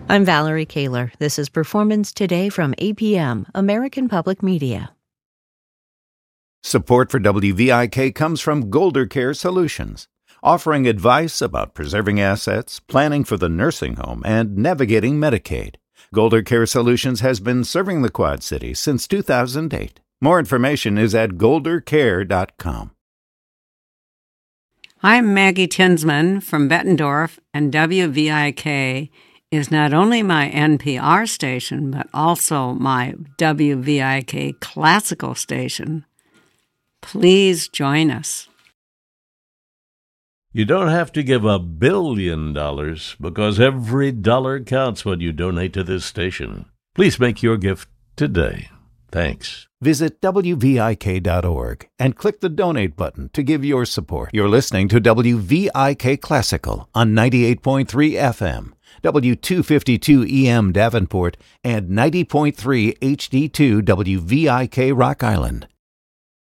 I'm Valerie Kaler. This is Performance Today from APM, American Public Media. Support for WVIK comes from Golder Care Solutions, offering advice about preserving assets, planning for the nursing home, and navigating Medicaid. Golder Care Solutions has been serving the Quad Cities since 2008. More information is at goldercare.com. I'm Maggie Tinsman from Bettendorf, and WVIK is not only my NPR station, but also my WVIK classical station. Please join us. You don't have to give $1 billion because every dollar counts when you donate to this station. Please make your gift today. Thanks. Visit WVIK.org and click the donate button to give your support. You're listening to WVIK Classical on 98.3 FM, W252 EM Davenport, and 90.3 HD2 WVIK Rock Island.